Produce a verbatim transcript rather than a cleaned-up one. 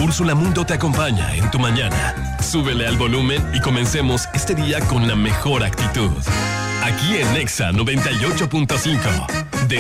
Úrsula Mundo te acompaña en tu mañana. Súbele al volumen y comencemos este día con la mejor actitud. Aquí en Nexa noventa y ocho punto cinco.